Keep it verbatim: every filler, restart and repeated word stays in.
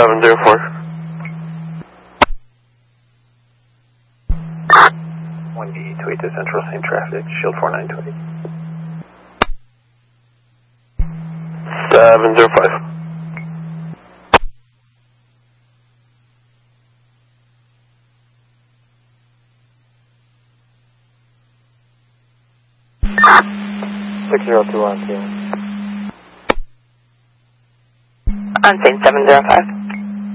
seven zero four. one D two eight to Central, same traffic, shield four nine two eight. seven zero five. six zero two on scene. On scene seven zero five.